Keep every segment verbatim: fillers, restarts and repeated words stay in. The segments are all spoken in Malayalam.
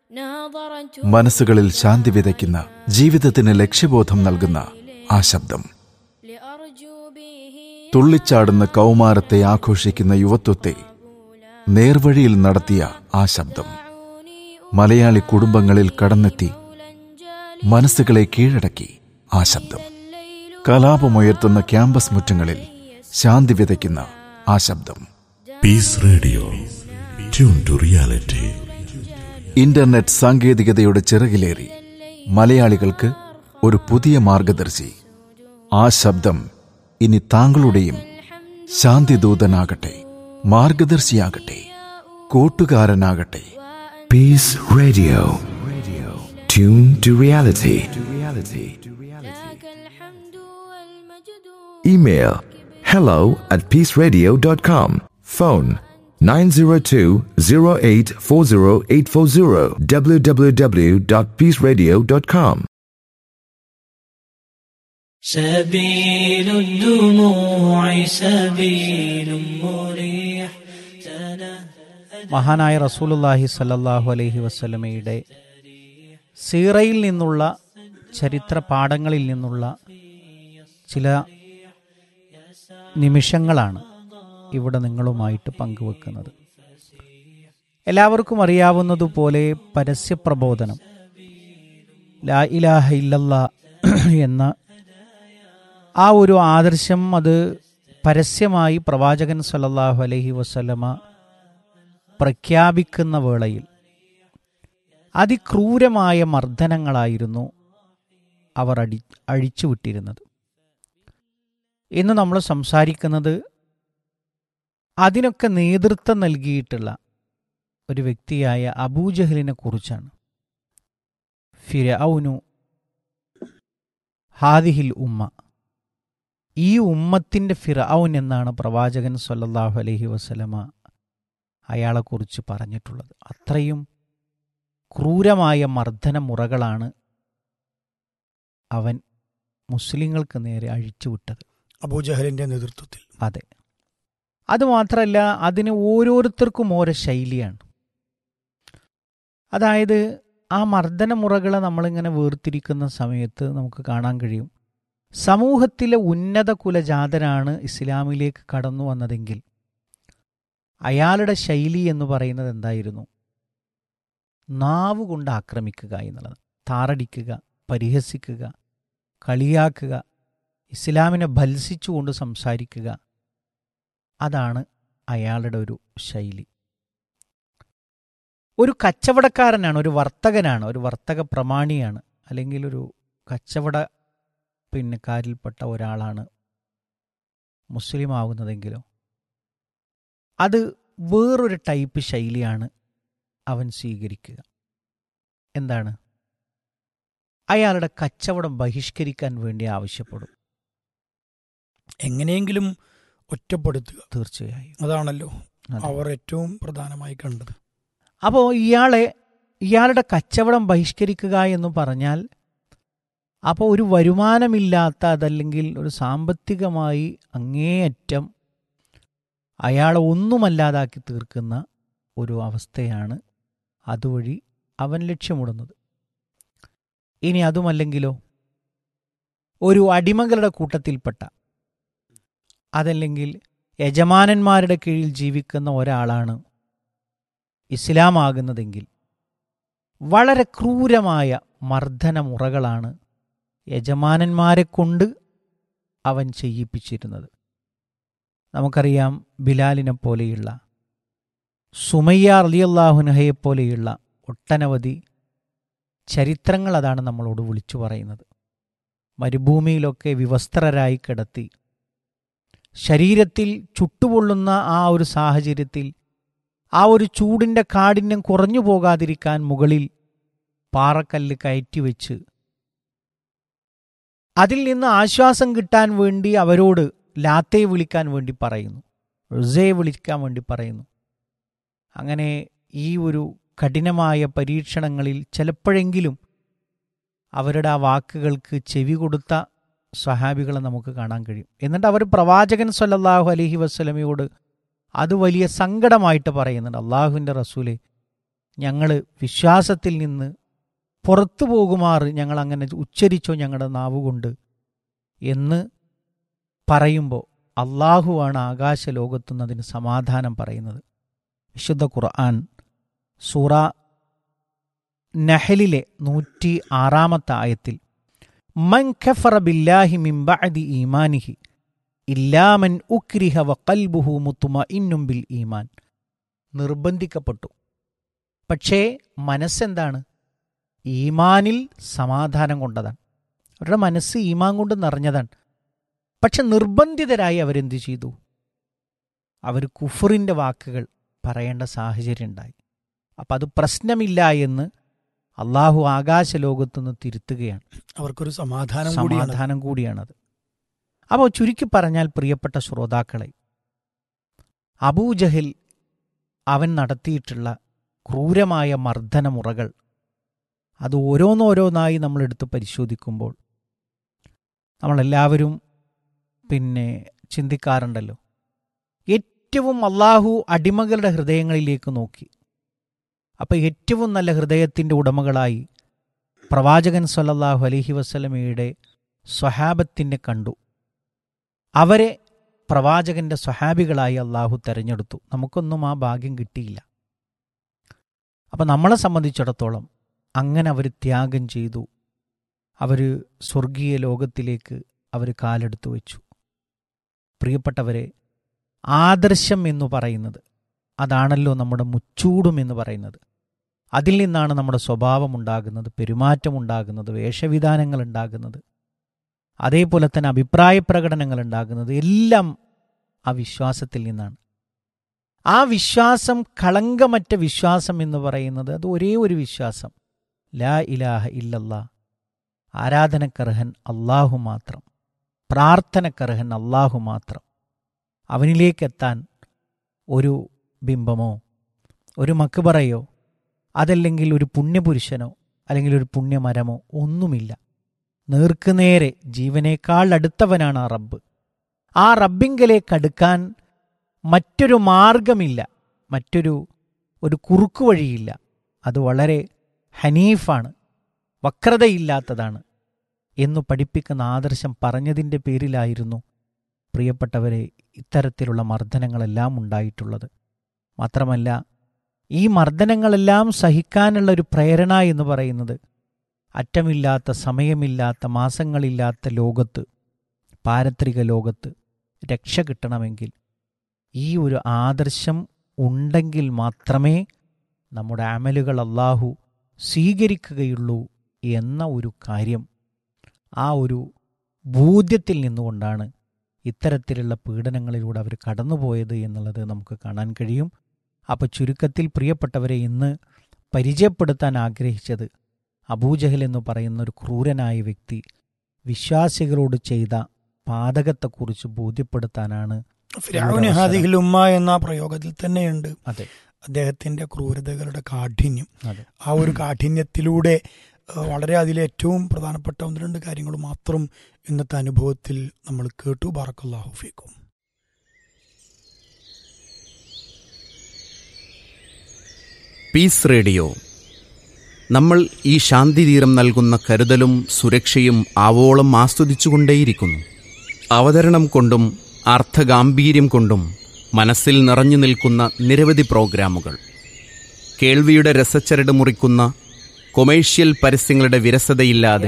മനസ്സുകളിൽ ശാന്തി വിതയ്ക്കുന്ന, ജീവിതത്തിന് ലക്ഷ്യബോധം നൽകുന്ന ആ ശബ്ദം. തുള്ളിച്ചാടുന്ന കൗമാരത്തെ ആഘോഷിക്കുന്ന യുവത്വത്തെ നേർവഴിയിൽ നടത്തിയ ആ ശബ്ദം. മലയാളി കുടുംബങ്ങളിൽ കടന്നെത്തി മനസ്സുകളെ കീഴടക്കി ആ ശബ്ദം. കലാപമുയർത്തുന്ന ക്യാമ്പസ് മുറ്റങ്ങളിൽ ശാന്തി വിതയ്ക്കുന്ന ആ ശബ്ദം. Piece radio, tune to reality. Internet സാങ്കേതികതയുടെ ചിറകിലേറി മലയാളികൾക്ക് ഒരു പുതിയ മാർഗദർശി. ആ ശബ്ദം ഇനി താങ്കളുടെയും ശാന്തിദൂതനാകട്ടെ, മാർഗദർശിയാകട്ടെ, കൂട്ടുകാരനാകട്ടെ. Peace Radio. Tune to reality. Email hello at peaceradio dot com. Phone nine zero two zero eight four zero eight four zero. w w w dot peace radio dot com. سبيل الدموع سبيل مريح. മഹാനായ റസൂലുള്ളാഹി സ്വല്ലല്ലാഹു അലൈഹി വസല്ലമയുടെ സീറയിൽ നിന്നുള്ള, ചരിത്ര പാഠങ്ങളിൽ നിന്നുള്ള ചില നിമിഷങ്ങളാണ് ഇവിടെ നിങ്ങളുമായിട്ട് പങ്കുവെക്കുന്നത്. എല്ലാവർക്കും അറിയാവുന്നതുപോലെ പരസ്യപ്രബോധനം, ലാ ഇലാഹ ഇല്ലല്ലാ എന്ന ആ ഒരു ആദർശം, അത് പരസ്യമായി പ്രവാചകൻ സ്വല്ലല്ലാഹു അലൈഹി വസല്ലമ പ്രഖ്യാപിക്കുന്ന വേളയിൽ അതിക്രൂരമായ മർദ്ദനങ്ങളായിരുന്നു അവർ അടി അഴിച്ചുവിട്ടിരുന്നത്. ഇന്ന് നമ്മൾ സംസാരിക്കുന്നത് അതിനൊക്കെ നേതൃത്വം നൽകിയിട്ടുള്ള ഒരു വ്യക്തിയായ അബൂജഹലിനെ കുറിച്ചാണ്. ഫിർഔനു ഹാദിഹിൽ ഉമ്മ, ഈ ഉമ്മത്തിൻ്റെ ഫിർഔൻ എന്നാണ് പ്രവാചകൻ സ്വല്ലല്ലാഹു അലൈഹി വസല്ലമ അയാളെക്കുറിച്ച് പറഞ്ഞിട്ടുള്ളത്. അത്രയും ക്രൂരമായ മർദ്ദന മുറകളാണ് അവൻ മുസ്ലിങ്ങൾക്ക് നേരെ അഴിച്ചുവിട്ടത്, അബൂജഹലിന്റെ നേതൃത്വത്തിൽ. അതെ, അതുമാത്രമല്ല, അതിന് ഓരോരുത്തർക്കും ഓരോ ശൈലിയാണ്. അതായത് ആ മർദ്ദന മുറകളെ നമ്മളിങ്ങനെ വേർതിരിക്കുന്ന സമയത്ത് നമുക്ക് കാണാൻ കഴിയും, സമൂഹത്തിലെ ഉന്നത കുലജാതനാണ് ഇസ്ലാമിലേക്ക് കടന്നു വന്നതെങ്കിൽ അയാളുടെ ശൈലി എന്ന് പറയുന്നത് എന്തായിരുന്നു? നാവ് കൊണ്ട് ആക്രമിക്കുക എന്നുള്ളത്, താറടിക്കുക, പരിഹസിക്കുക, കളിയാക്കുക, ഇസ്ലാമിനെ ഭത്സിച്ചുകൊണ്ട് സംസാരിക്കുക. അതാണ് അയാളുടെ ഒരു ശൈലി. ഒരു കച്ചവടക്കാരനാണ്, ഒരു വർത്തകനാണ്, ഒരു വർത്തക പ്രമാണിയാണ്, അല്ലെങ്കിൽ ഒരു കച്ചവട പിന്നെ കാരിൽപ്പെട്ട ഒരാളാണ് മുസ്ലിം ആകുന്നതെങ്കിലോ അത് വേറൊരു ടൈപ്പ് ശൈലിയാണ് അവൻ സ്വീകരിക്കുക. എന്താണ്? അയാളുടെ കച്ചവടം ബഹിഷ്കരിക്കാൻ വേണ്ടി ആവശ്യപ്പെടും, എങ്ങനെയെങ്കിലും ഒറ്റപ്പെടുത്തുക. തീർച്ചയായും അതാണല്ലോ അവർ ഏറ്റവും പ്രധാനമായി കണ്ടത്. അപ്പോൾ ഇയാളെ ഇയാളുടെ കച്ചവടം ബഹിഷ്കരിക്കുക എന്ന് പറഞ്ഞാൽ, അപ്പോൾ ഒരു വരുമാനമില്ലാത്ത, അതല്ലെങ്കിൽ ഒരു സാമ്പത്തികമായി അങ്ങേയറ്റം അയാളെ ഒന്നുമല്ലാതാക്കി തീർക്കുന്ന ഒരു അവസ്ഥയാണ് അതുവഴി അവൻ ലക്ഷ്യമിടുന്നത്. ഇനി അതുമല്ലെങ്കിലോ, ഒരു അടിമകളുടെ കൂട്ടത്തിൽപ്പെട്ട, അതല്ലെങ്കിൽ യജമാനന്മാരുടെ കീഴിൽ ജീവിക്കുന്ന ഒരാളാണ് ഇസ്ലാം ആകുന്നതെങ്കിൽ വളരെ ക്രൂരമായ മർദ്ദന മുറകളാണ് യജമാനന്മാരെ കൊണ്ട് അവൻ ചെയ്യിപ്പിച്ചിരുന്നത്. നമുക്കറിയാം, ബിലാലിനെ പോലെയുള്ള, സുമയ്യ റളിയല്ലാഹു അൻഹയെപ്പോലെയുള്ള ഒട്ടനവധി ചരിത്രങ്ങൾ അതാണ് നമ്മളോട് വിളിച്ചു പറയുന്നത്. മരുഭൂമിയിലൊക്കെ വിവസ്ത്രരായി കിടത്തി, ശരീരത്തിൽ ചുട്ടുപൊള്ളുന്ന ആ ഒരു സാഹചര്യത്തിൽ ആ ഒരു ചൂടിൻ്റെ കാഠിന്യം കുറഞ്ഞു പോകാതിരിക്കാൻ മുകളിൽ പാറക്കല്ല് കയറ്റിവെച്ച് അതിൽ നിന്ന് ആശ്വാസം കിട്ടാൻ വേണ്ടി അവരോട് ലാത്തയെ വിളിക്കാൻ വേണ്ടി പറയുന്നു, ഉസ്സയെ വിളിക്കാൻ വേണ്ടി പറയുന്നു. അങ്ങനെ ഈ ഒരു കഠിനമായ പരീക്ഷണങ്ങളിൽ ചിലപ്പോഴെങ്കിലും അവരുടെ ആ വാക്കുകൾക്ക് ചെവി കൊടുത്ത സ്വഹാബികളെ നമുക്ക് കാണാൻ കഴിയും. എന്നിട്ട് അവർ പ്രവാചകൻ സ്വല്ലല്ലാഹു അലൈഹി വസല്ലമയോട് അത് വലിയ സങ്കടമായിട്ട് പറയുന്നുണ്ട്, അള്ളാഹുവിൻ്റെ റസൂലെ, ഞങ്ങൾ വിശ്വാസത്തിൽ നിന്ന് പുറത്തു പോകുമാറ് ഞങ്ങൾ അങ്ങനെ ഉച്ചരിച്ചോ ഞങ്ങളുടെ നാവുകൊണ്ട് എന്ന് പറയുമ്പോൾ അള്ളാഹുവാണ് ആകാശലോകത്തുനിന്നതിന് സമാധാനം പറയുന്നത്. വിശുദ്ധ ഖുർആൻ സൂറ നഹലിലെ നൂറ്റി ആറാമത്തെ ആയത്തിൽ മൻ കഫറ ബില്ലാഹി മിൻ ബഅദി ഈമാനിഹി ഇല്ലാ മൻ ഉക്രിഹ വഖൽബുഹു മുത്മഇന്നും ബിൽ ഈമാൻ, നിർബന്ധിക്കപ്പെട്ടു, പക്ഷേ മനസ്സെന്താണ്? ഈമാനിൽ സമാധാനം കൊണ്ടതാണ്. അവരുടെ മനസ്സ് ഈമാൻ കൊണ്ട് നിറഞ്ഞതാണ്. പക്ഷെ നിർബന്ധിതരായി അവരെന്ത് ചെയ്തു? അവർ കുഫറിൻ്റെ വാക്കുകൾ പറയേണ്ട സാഹചര്യം ഉണ്ടായി. അപ്പം അത് പ്രശ്നമില്ല എന്ന് അള്ളാഹു ആകാശലോകത്തുനിന്ന് തിരുത്തുകയാണ്. അവർക്കൊരു സമാധാനം സമാധാനം കൂടിയാണത്. അപ്പോൾ ചുരുക്കി പറഞ്ഞാൽ, പ്രിയപ്പെട്ട ശ്രോതാക്കളെ, അബൂജഹൽ അവൻ നടത്തിയിട്ടുള്ള ക്രൂരമായ മർദ്ദനമുറകൾ അത് ഓരോന്നോരോന്നായി നമ്മളെടുത്ത് പരിശോധിക്കുമ്പോൾ നമ്മളെല്ലാവരും പിന്നെ ചിന്തിക്കാറുണ്ടല്ലോ, ഏറ്റവും അള്ളാഹു അടിമകളുടെ ഹൃദയങ്ങളിലേക്ക് നോക്കി. അപ്പം ഏറ്റവും നല്ല ഹൃദയത്തിൻ്റെ ഉടമകളായി പ്രവാചകൻ സ്വല്ലല്ലാഹു അലൈഹി വസല്ലമയുടെ സ്വഹാബത്തിനെ കണ്ടു. അവരെ പ്രവാചകന്റെ സ്വഹാബികളായി അള്ളാഹു തെരഞ്ഞെടുത്തു. നമുക്കൊന്നും ആ ഭാഗ്യം കിട്ടിയില്ല. അപ്പം നമ്മളെ സംബന്ധിച്ചിടത്തോളം അങ്ങനെ അവർ ത്യാഗം ചെയ്തു. അവർ സ്വർഗീയ ലോകത്തിലേക്ക് അവർ കാലെടുത്തു വെച്ചു. പ്രിയപ്പെട്ടവരെ, ആദർശം എന്ന് പറയുന്നത് അതാണല്ലോ നമ്മുടെ മുച്ചൂടും എന്ന് പറയുന്നത്. അതിൽ നിന്നാണ് നമ്മുടെ സ്വഭാവം ഉണ്ടാകുന്നത്, പെരുമാറ്റം ഉണ്ടാകുന്നത്, വേഷവിധാനങ്ങൾ ഉണ്ടാകുന്നത്, അതേപോലെ തന്നെ അഭിപ്രായ പ്രകടനങ്ങൾ ഉണ്ടാകുന്നത്. എല്ലാം ആ വിശ്വാസത്തിൽ നിന്നാണ്. ആ വിശ്വാസം കളങ്കമറ്റ വിശ്വാസം എന്ന് പറയുന്നത് അത് ഒരേ ഒരു വിശ്വാസം, ലാ ഇലാഹ ഇല്ലല്ലാ, ആരാധനക്കർഹൻ അള്ളാഹു മാത്രം, പ്രാർത്ഥനക്കർഹൻ അള്ളാഹു മാത്രം. അവനിലേക്കെത്താൻ ഒരു ബിംബമോ ഒരു മക്ബറയോ അതല്ലെങ്കിൽ ഒരു പുണ്യപുരുഷനോ അല്ലെങ്കിൽ ഒരു പുണ്യമരമോ ഒന്നുമില്ല. നേർക്കുനേരെ ജീവനേക്കാൾ അടുത്തവനാണ് ആ റബ്ബ്. ആ റബ്ബിങ്കലേക്ക് അടുക്കാൻ മറ്റൊരു മാർഗമില്ല, മറ്റൊരു ഒരു കുറുക്കു വഴിയില്ല. അത് വളരെ ഹനീഫാണ്, വക്രതയില്ലാത്തതാണ് എന്നു പഠിപ്പിക്കുന്ന ആദർശം പറഞ്ഞതിൻ്റെ പേരിലായിരുന്നു പ്രിയപ്പെട്ടവരെ ഇത്തരത്തിലുള്ള മർദ്ദനങ്ങളെല്ലാം ഉണ്ടായിട്ടുള്ളത്. മാത്രമല്ല, ഈ മർദ്ദനങ്ങളെല്ലാം സഹിക്കാനുള്ള ഒരു പ്രേരണ എന്ന് പറയുന്നത് അറ്റമില്ലാത്ത, സമയമില്ലാത്ത, മാസങ്ങളില്ലാത്ത ലോകത്ത്, പാരത്രിക ലോകത്ത് രക്ഷ കിട്ടണമെങ്കിൽ ഈ ഒരു ആദർശം ഉണ്ടെങ്കിൽ മാത്രമേ നമ്മുടെ അമലുകൾ അല്ലാഹു സ്വീകരിക്കുകയുള്ളൂ എന്ന ഒരു കാര്യം, ആ ഒരു ബോധ്യത്തിൽ നിന്നുകൊണ്ടാണ് ഇത്തരത്തിലുള്ള പീഡനങ്ങളിലൂടെ അവർ കടന്നുപോയത് എന്നുള്ളത് നമുക്ക് കാണാൻ കഴിയും. അപ്പോൾ ചുരുക്കത്തിൽ പ്രിയപ്പെട്ടവരെ, ഇന്ന് പരിചയപ്പെടുത്താൻ ആഗ്രഹിച്ചത് അബൂജഹൽ എന്ന് പറയുന്ന ഒരു ക്രൂരനായ വ്യക്തി വിശ്വാസികളോട് ചെയ്ത പാതകത്തെക്കുറിച്ച് ബോധ്യപ്പെടുത്താനാണ്. ഫിർഔന ഹാദിഹിൽ ഉമ്മ എന്ന പ്രയോഗത്തിൽ തന്നെയുണ്ട് അതെ അദ്ദേഹത്തിന്റെ ക്രൂരതകളുടെ കാഠിന്യം. ആ ഒരു കാഠിന്യത്തിലൂടെ വളരെ അതിലെ ഏറ്റവും പ്രധാനപ്പെട്ട ഒന്ന് രണ്ട് കാര്യങ്ങൾ മാത്രം ഇന്നത്തെ അനുഭവത്തിൽ നമ്മൾ കേട്ടു. ബറക്കല്ലാഹു ഫീക്കും. Piece radio. നമ്മൾ ഈ ശാന്തിതീരം നൽകുന്ന കരുതലും സുരക്ഷയും ആവോളം ആസ്വദിച്ചുകൊണ്ടേയിരിക്കുന്നു. അവതരണം കൊണ്ടും അർത്ഥഗാംഭീര്യം കൊണ്ടും മനസ്സിൽ നിറഞ്ഞു നിൽക്കുന്ന നിരവധി പ്രോഗ്രാമുകൾ, കേൾവിയുടെ രസച്ചരട് മുറിക്കുന്ന കൊമേഴ്ഷ്യൽ പരസ്യങ്ങളുടെ വിരസതയില്ലാതെ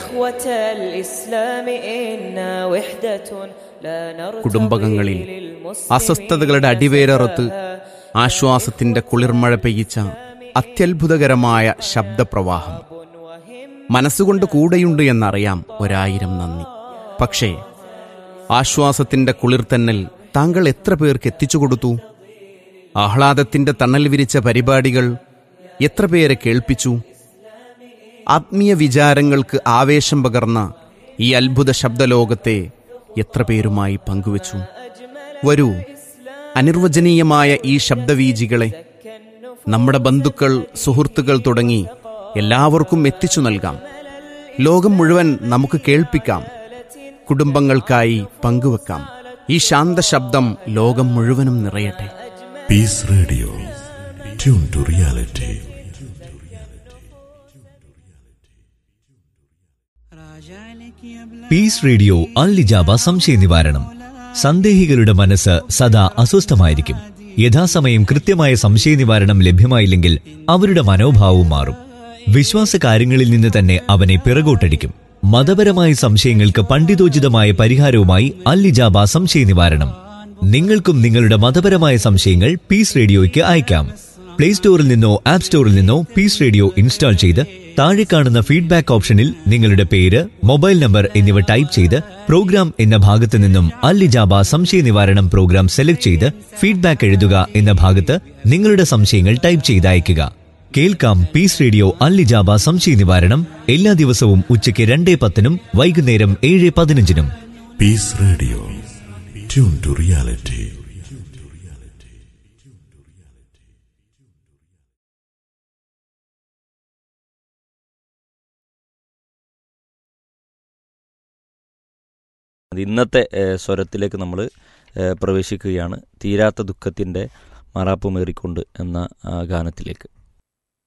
കുടുംബകങ്ങളിൽ അസ്വസ്ഥതകളുടെ അടിവേരറുത്ത് ആശ്വാസത്തിന്റെ കുളിർമഴ പെയ്യിച്ച അത്യത്ഭുതകരമായ ശബ്ദപ്രവാഹം. മനസ്സുകൊണ്ട് കൂടെയുണ്ട് എന്നറിയാം, ഒരായിരം നന്ദി. പക്ഷേ ആശ്വാസത്തിന്റെ കുളിർത്തന്നൽ താങ്കൾ എത്ര പേർക്ക് എത്തിച്ചു കൊടുത്തു? ആഹ്ലാദത്തിന്റെ തണൽ വിരിച്ച പരിപാടികൾ എത്ര പേരെ കേൾപ്പിച്ചു? ആത്മീയ വിചാരങ്ങൾക്ക് ആവേശം പകർന്ന ഈ അത്ഭുത ശബ്ദലോകത്തെ എത്ര പേരുമായി പങ്കുവച്ചു? വരൂ, അനിർവചനീയമായ ഈ ശബ്ദവീജികളെ നമ്മുടെ ബന്ധുക്കൾ, സുഹൃത്തുക്കൾ തുടങ്ങി എല്ലാവർക്കും എത്തിച്ചു നൽകാം. ലോകം മുഴുവൻ നമുക്ക് കേൾപ്പിക്കാം, കുടുംബങ്ങൾക്കായി പങ്കുവെക്കാം. ഈ ശാന്ത ശബ്ദം ലോകം മുഴുവനും നിറയട്ടെ. Piece radio, tune to reality. Piece radio അൽ-ഇജാബ സംശയ നിവാരണം. സന്ദേഹികളുടെ മനസ്സ് സദാ അസ്വസ്ഥമായിരിക്കും. യഥാസമയം കൃത്യമായ സംശയ നിവാരണം ലഭ്യമായില്ലെങ്കിൽ അവരുടെ മനോഭാവവും മാറും. വിശ്വാസ കാര്യങ്ങളിൽ നിന്ന് തന്നെ അവനെ പിറകോട്ടടിക്കും. മതപരമായ സംശയങ്ങൾക്ക് പണ്ഡിതോചിതമായ പരിഹാരവുമായി അൽ-ഇജാബ സംശയ നിവാരണം. നിങ്ങൾക്കും നിങ്ങളുടെ മതപരമായ സംശയങ്ങൾ പീസ് റേഡിയോയ്ക്ക് അയക്കാം. പ്ലേ സ്റ്റോറിൽ നിന്നോ ആപ്പ് സ്റ്റോറിൽ നിന്നോ പീസ് റേഡിയോ ഇൻസ്റ്റാൾ ചെയ്ത് താഴെ കാണുന്ന ഫീഡ്ബാക്ക് ഓപ്ഷനിൽ നിങ്ങളുടെ പേര്, മൊബൈൽ നമ്പർ എന്നിവ ടൈപ്പ് ചെയ്ത് പ്രോഗ്രാം എന്ന ഭാഗത്ത് നിന്നും അൽ-ഇജാബ സംശയ നിവാരണം പ്രോഗ്രാം സെലക്ട് ചെയ്ത് ഫീഡ്ബാക്ക് എഴുതുക എന്ന ഭാഗത്ത് നിങ്ങളുടെ സംശയങ്ങൾ ടൈപ്പ് ചെയ്ത് അയയ്ക്കുക. കേൾക്കാം പീസ് റേഡിയോ അൽ-ഇജാബ സംശയ നിവാരണം എല്ലാ ദിവസവും ഉച്ചയ്ക്ക് രണ്ടേ പത്തിനും വൈകുന്നേരം ഏഴ് പതിനഞ്ചിനും. Piece radio, tune to reality. ഇന്നത്തെ സ്വരത്തിലേക്ക് നമ്മൾ പ്രവേശിക്കുകയാണ്. തീരാത്ത ദുഃഖത്തിൻ്റെ മറാപ്പുമേറിക്കൊണ്ട് എന്ന ഗാനത്തിലേക്ക്.